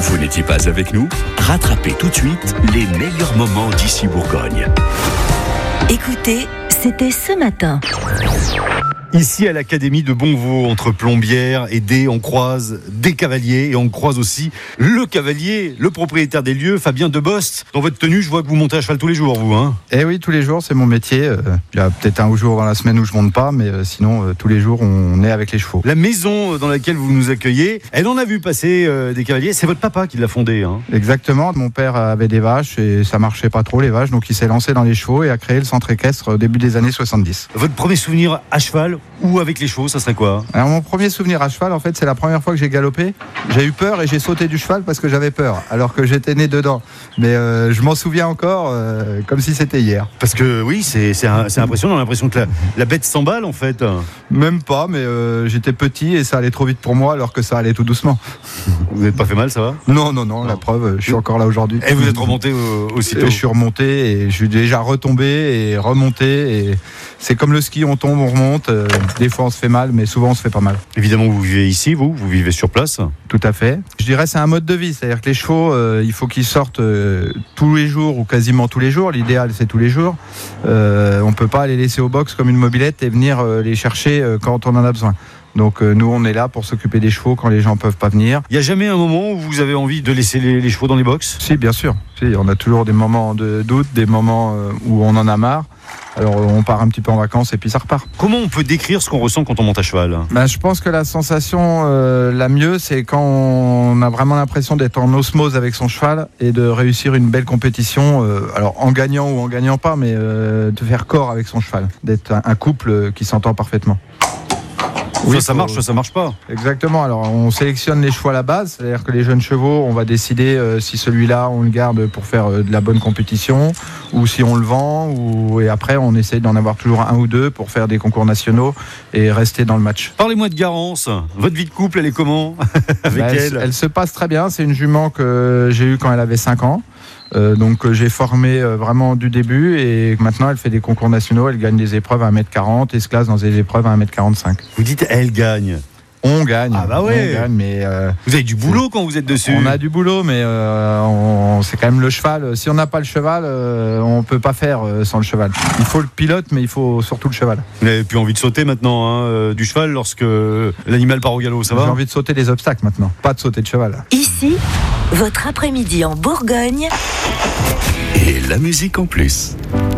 Vous n'étiez pas avec nous? Rattrapez tout de suite les meilleurs moments d'ici Bourgogne. Écoutez, c'était ce matin. Ici à l'Académie de Bonvaux, entre Plombières et Dé, on croise des cavaliers et on croise aussi le cavalier, le propriétaire des lieux, Fabien Debost. Dans votre tenue, je vois que vous montez à cheval tous les jours, vous, hein? Eh oui, tous les jours, c'est mon métier. Il y a peut-être un jour dans la semaine où je monte pas, mais sinon, tous les jours, on est avec les chevaux. La maison dans laquelle vous nous accueillez, elle en a vu passer des cavaliers. C'est votre papa qui l'a fondée, hein? Exactement. Mon père avait des vaches et ça marchait pas trop, les vaches, donc il s'est lancé dans les chevaux et a créé le centre équestre au début des années 70. Votre premier souvenir à cheval ou avec les chevaux, ça serait quoi? Alors mon premier souvenir à cheval, en fait, c'est la première fois que j'ai galopé. J'ai eu peur et j'ai sauté du cheval parce que j'avais peur, alors que j'étais né dedans. Mais je m'en souviens encore comme si c'était hier. Parce que oui, c'est impressionnant, on a l'impression que la bête s'emballe en fait. Même pas, mais j'étais petit et ça allait trop vite pour moi alors que ça allait tout doucement. Vous n'êtes pas fait mal, ça va? Non, la preuve, je suis encore là aujourd'hui. Et vous êtes remonté aussitôt? Je suis remonté et je suis déjà retombé et remonté et c'est comme le ski, on tombe, on remonte. Des fois on se fait mal, mais souvent on se fait pas mal. Évidemment, vous vivez ici, vous vivez sur place? Tout à fait. Je dirais c'est un mode de vie, c'est-à-dire que les chevaux, il faut qu'ils sortent tous les jours ou quasiment tous les jours. L'idéal c'est tous les jours. On peut pas les laisser au box comme une mobilette et venir les chercher quand on en a besoin. Donc nous on est là pour s'occuper des chevaux quand les gens peuvent pas venir. Il n'y a jamais un moment où vous avez envie de laisser les chevaux dans les box? Si, bien sûr. Si, on a toujours des moments de doute, des moments où on en a marre. Alors on part un petit peu en vacances et puis ça repart. Comment on peut décrire ce qu'on ressent quand on monte à cheval? Je pense que la sensation la mieux, c'est quand on a vraiment l'impression d'être en osmose avec son cheval et de réussir une belle compétition, alors en gagnant ou en gagnant pas, mais de faire corps avec son cheval, d'être un couple qui s'entend parfaitement. Oui, ça marche, ça marche pas. Exactement. Alors, on sélectionne les chevaux à la base, c'est-à-dire que les jeunes chevaux, on va décider si celui-là, on le garde pour faire de la bonne compétition, ou si on le vend, et après, on essaye d'en avoir toujours un ou deux pour faire des concours nationaux et rester dans le match. Parlez-moi de Garance. Votre vie de couple, elle est comment avec elle? Elle se passe très bien. C'est une jument que j'ai eue quand elle avait 5 ans. Donc j'ai formé vraiment du début et maintenant elle fait des concours nationaux, elle gagne des épreuves à 1m40 et se classe dans des épreuves à 1m45. Vous dites elle gagne? On gagne. Ah bah ouais. On gagne, mais vous avez du boulot quand vous êtes dessus? On a du boulot, mais c'est quand même le cheval. Si on n'a pas le cheval, on peut pas faire sans le cheval. Il faut le pilote, mais il faut surtout le cheval. Vous n'avez plus envie de sauter maintenant du cheval lorsque l'animal part au galop, ça va? J'ai envie de sauter des obstacles maintenant, pas de sauter de cheval. Ici, votre après-midi en Bourgogne. Et la musique en plus.